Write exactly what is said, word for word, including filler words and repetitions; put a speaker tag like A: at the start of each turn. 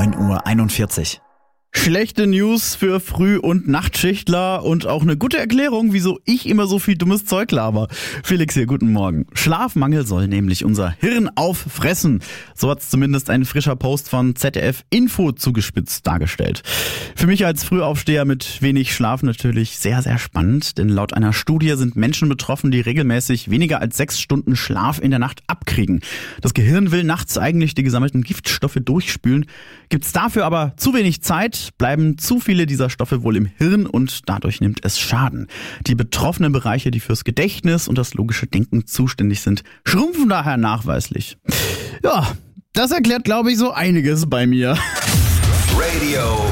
A: neun Uhr einundvierzig. Schlechte News für Früh- und Nachtschichtler und auch eine gute Erklärung, wieso ich immer so viel dummes Zeug laber. Felix hier, guten Morgen. Schlafmangel soll nämlich unser Hirn auffressen. So hat's zumindest ein frischer Post von Z D F Info zugespitzt dargestellt. Für mich als Frühaufsteher mit wenig Schlaf natürlich sehr, sehr spannend, denn laut einer Studie sind Menschen betroffen, die regelmäßig weniger als sechs Stunden Schlaf in der Nacht abkriegen. Das Gehirn will nachts eigentlich die gesammelten Giftstoffe durchspülen. Gibt's dafür aber zu wenig Zeit, bleiben zu viele dieser Stoffe wohl im Hirn und dadurch nimmt es Schaden. Die betroffenen Bereiche, die fürs Gedächtnis und das logische Denken zuständig sind, schrumpfen daher nachweislich. Ja, das erklärt, glaube ich, so einiges bei mir.
B: Radio